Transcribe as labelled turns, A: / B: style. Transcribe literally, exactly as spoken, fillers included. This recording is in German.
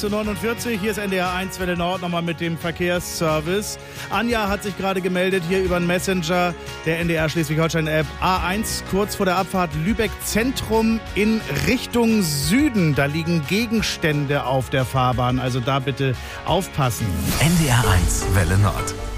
A: sechs Uhr neunundvierzig, hier ist N D R eins Welle Nord, nochmal mit dem Verkehrsservice. Anja hat sich gerade gemeldet hier über den Messenger der N D R Schleswig-Holstein-App. A eins, kurz vor der Abfahrt Lübeck Zentrum in Richtung Süden. Da liegen Gegenstände auf der Fahrbahn, also da bitte aufpassen.
B: N D R eins Welle Nord.